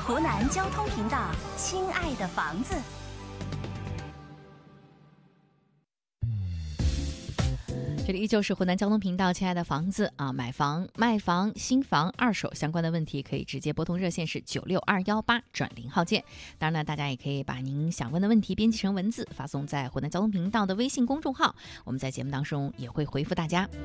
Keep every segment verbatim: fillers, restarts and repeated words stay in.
湖南交通频道，亲爱的房子。 这里依旧是湖南交通频道，亲爱的房子啊，买房、卖房、新房、二手相关的问题，可以直接拨通热线是九六二幺八转零号键。当然呢，大家也可以把您想问的问题编辑成文字，发送在湖南交通频道的微信公众号，我们在节目当中也会回复大家。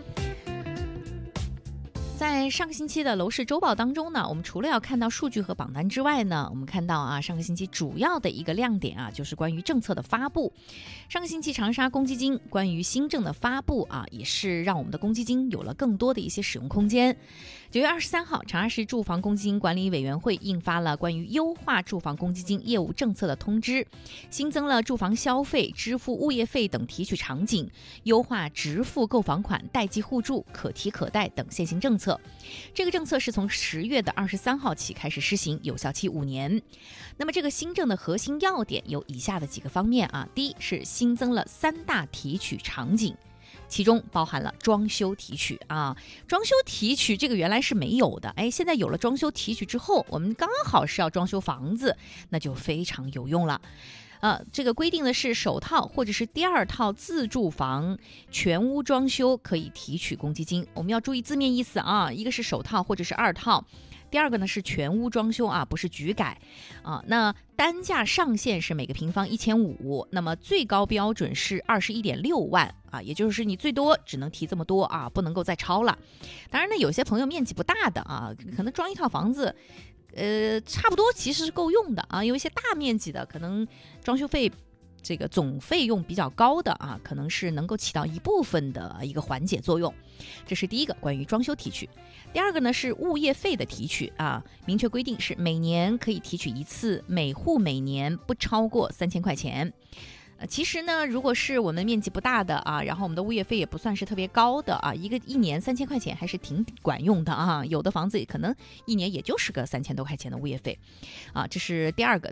在上个星期的楼市周报当中呢，我们除了要看到数据和榜单之外呢，我们看到啊，上个星期主要的一个亮点啊，就是关于政策的发布。上个星期长沙公积金关于新政的发布啊，也是让我们的公积金有了更多的一些使用空间。九月二十三号，长沙市住房公积金管理委员会印发了关于优化住房公积金业务政策的通知，新增了住房消费、支付物业费等提取场景，优化直付购房款、代记互助、可提可贷等现行政策。这个政策是从十月的二十三号起开始施行，有效期五年。那么这个新政的核心要点有以下的几个方面啊，第一是新增了三大提取场景。其中包含了装修提取啊，装修提取这个原来是没有的，哎，现在有了装修提取之后，我们刚好是要装修房子，那就非常有用了。呃，这个规定的是首套或者是第二套自住房全屋装修可以提取公积金，我们要注意字面意思啊，一个是首套或者是二套。第二个呢是全屋装修啊，不是局改啊。那单价上限是每个平方一千五，那么最高标准是二十一点六万啊，也就是你最多只能提这么多啊，不能够再超了。当然呢，有些朋友面积不大的啊，可能装一套房子，呃，差不多其实是够用的啊。有一些大面积的，可能装修费这个总费用比较高的啊，可能是能够起到一部分的一个缓解作用。这是第一个关于装修提取。第二个呢是物业费的提取啊，明确规定是每年可以提取一次，每户每年不超过三千块钱。呃，其实呢，如果是我们面积不大的啊，然后我们的物业费也不算是特别高的啊，一个一年三千块钱还是挺管用的啊。有的房子可能一年也就是个三千多块钱的物业费啊，这是第二个。